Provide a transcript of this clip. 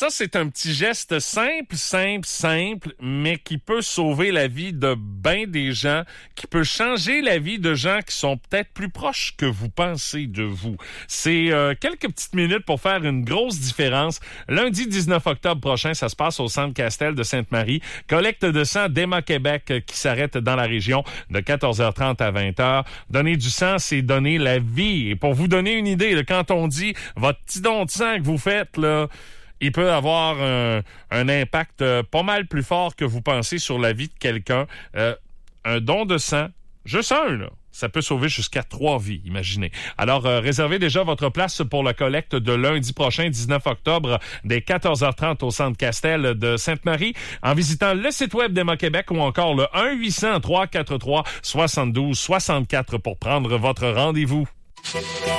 Ça, c'est un petit geste simple, mais qui peut sauver la vie de bien des gens, qui peut changer la vie de gens qui sont peut-être plus proches que vous pensez de vous. C'est quelques petites minutes pour faire une grosse différence. Lundi 19 octobre prochain, ça se passe au Centre Castel de Sainte-Marie. Collecte de sang d'Emma Québec qui s'arrête dans la région de 14h30 à 20h. Donner du sang, c'est donner la vie. Et pour vous donner une idée, là, quand on dit votre petit don de sang que vous faites, là, il peut avoir un impact pas mal plus fort que vous pensez sur la vie de quelqu'un. Un don de sang, juste un, là, ça peut sauver jusqu'à 3 vies, imaginez. Alors, réservez déjà votre place pour la collecte de lundi prochain, 19 octobre, dès 14h30 au Centre Castel de Sainte-Marie, en visitant le site web d'Emma Québec ou encore le 1-800-343-72-64 pour prendre votre rendez-vous.